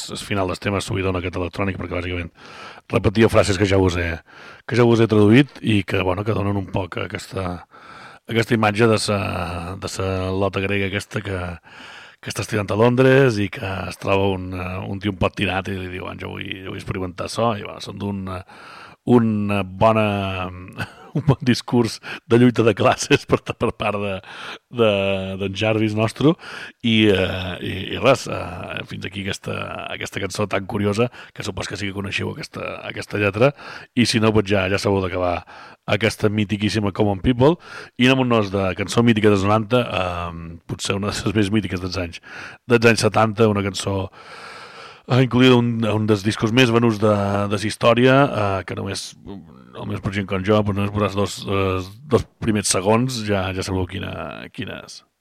és final del tema subidona aquest electrònic, perquè bàsicament repetia frases que ja us he traduït i que, bueno, que donen un poc aquesta imatge de sa lota grega aquesta que està estudiant a Londres i que es troba un tio un pot tirat i li diuen jo vull experimentar això i bueno, són una bona un bon discurs de lluita de classes per part d'en Jarvis nostre i res, fins aquí aquesta cançó tan curiosa que supos que sí que coneixiu aquesta lletra i si no doncs ja sabeu d'acabar aquesta mitiquíssima Common People i anem-nos de cançó mítica dels 90 potser una de les més mítiques dels anys 70, una cançó incloïda un dels discos més venuts de la història, que només per gent com jo, però només posats dos primers segons, ja sabeu quina és.